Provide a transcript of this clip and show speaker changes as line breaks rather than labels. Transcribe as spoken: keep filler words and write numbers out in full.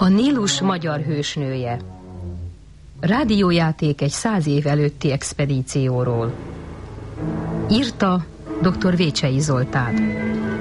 A Nílus magyar hősnője. Rádiójáték egy száz év előtti expedícióról. Írta dr. Vécsei Zoltán.